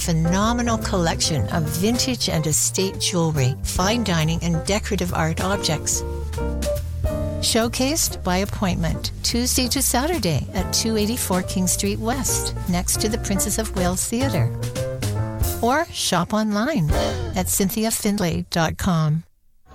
phenomenal collection of vintage and estate jewelry, fine dining, and decorative art objects. Showcased by appointment, Tuesday to Saturday at 284 King Street West, next to the Princess of Wales Theatre. Or shop online at CynthiaFindlay.com.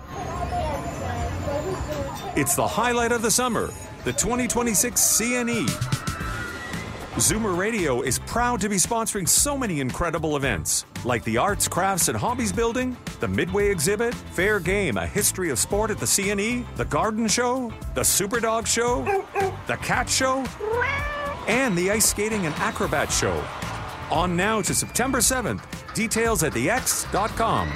It's the highlight of the summer, the 2026 CNE. Zoomer Radio is proud to be sponsoring so many incredible events, like the Arts, Crafts, and Hobbies Building, the Midway Exhibit, Fair Game, a history of sport at the CNE, the Garden Show, the Superdog Show, the Cat Show, and the Ice Skating and Acrobat Show. On now to September 7th. Details at thex.com.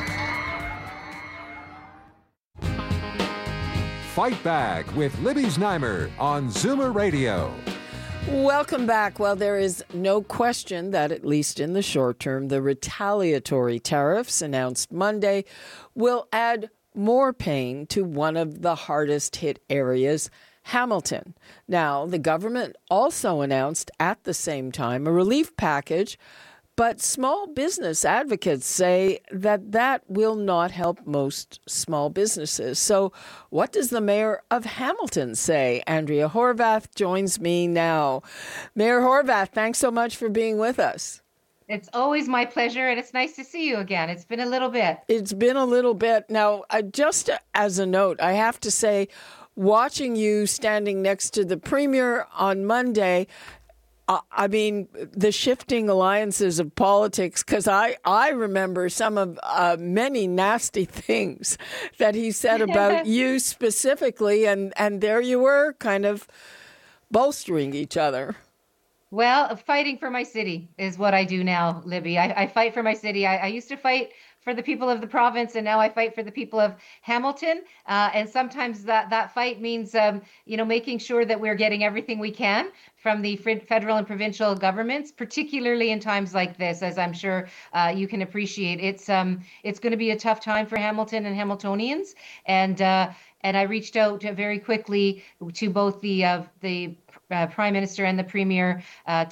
Fight Back with Libby Znaimer on Zoomer Radio. Welcome back. Well, there is no question that, at least in the short term, the retaliatory tariffs announced Monday will add more pain to one of the hardest hit areas, Hamilton. Now, the government also announced at the same time a relief package, but small business advocates say that that will not help most small businesses. So what does the mayor of Hamilton say? Andrea Horwath joins me now. Mayor Horwath, thanks so much for being with us. It's always my pleasure, and it's nice to see you again. It's been a little bit. It's been a little bit. Now, just as a note, I have to say, watching you standing next to the premier on Monday, I mean, the shifting alliances of politics, because I remember some of many nasty things that he said about you specifically, and there you were kind of bolstering each other. Well, fighting for my city is what I do now, Libby. I fight for my city. I used to fight for the people of the province, and now I fight for the people of Hamilton. And sometimes that fight means, making sure that we're getting everything we can from the federal and provincial governments, particularly in times like this, as I'm sure you can appreciate. It's going to be a tough time for Hamilton and Hamiltonians, and I reached out very quickly to both the Prime Minister and the Premier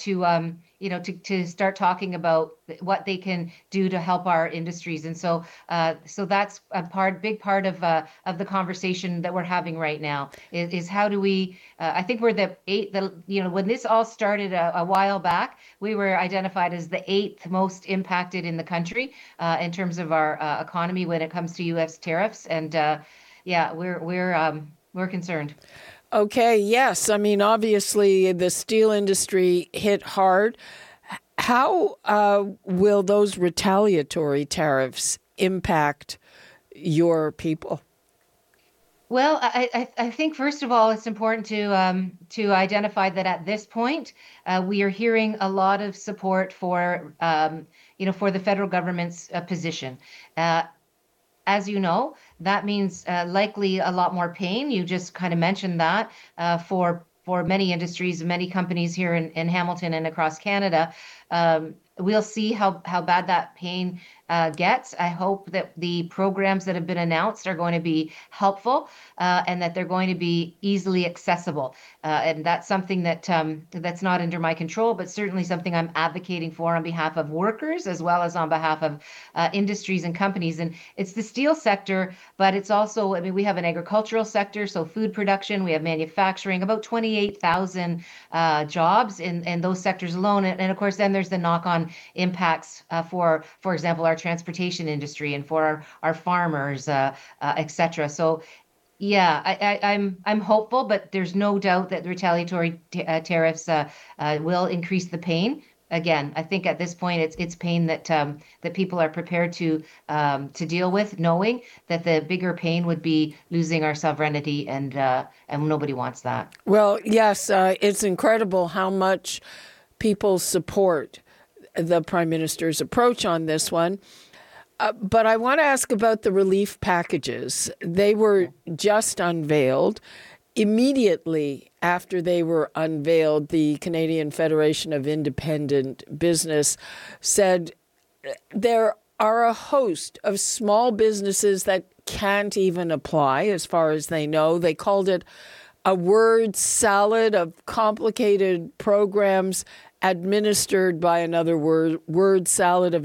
to start talking about what they can do to help our industries, and so that's a big part of the conversation that we're having right now. Is how do we? I think we're when this all started a while back, we were identified as the 8th most impacted in the country in terms of our economy when it comes to U.S. tariffs, and we're concerned. Okay, yes. I mean, obviously, the steel industry hit hard. How will those retaliatory tariffs impact your people? Well, I think, first of all, it's important to identify that at this point, we are hearing a lot of support for the federal government's position. As you know, that means likely a lot more pain. You just kind of mentioned that for many industries, many companies here in Hamilton and across Canada. We'll see how bad that pain gets. I hope that the programs that have been announced are going to be helpful and that they're going to be easily accessible. And that's something that's not under my control, but certainly something I'm advocating for on behalf of workers as well as on behalf of industries and companies. And it's the steel sector, but it's also, I mean, we have an agricultural sector, so food production, we have manufacturing, about 28,000 jobs in those sectors alone. And of course, then there's the knock-on impacts for example, our transportation industry and for our farmers, et cetera. So yeah, I'm hopeful, but there's no doubt that the retaliatory tariffs will increase the pain. Again, I think at this point it's pain that people are prepared to deal with, knowing that the bigger pain would be losing our sovereignty, and nobody wants that. Well, yes, it's incredible how much people support the Prime Minister's approach on this one. But I want to ask about the relief packages. They were just unveiled. Immediately after they were unveiled, the Canadian Federation of Independent Business said there are a host of small businesses that can't even apply as far as they know. They called it a word salad of complicated programs administered by another word salad of